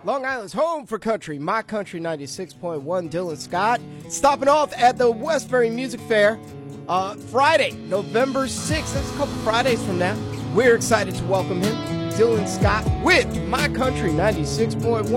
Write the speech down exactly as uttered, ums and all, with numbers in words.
Long Island's home for country, My Country ninety-six point one, Dylan Scott, stopping off at the Westbury Music Fair uh, Friday, November sixth. That's a couple Fridays from now. We're excited to welcome him, Dylan Scott, with My Country ninety-six point one.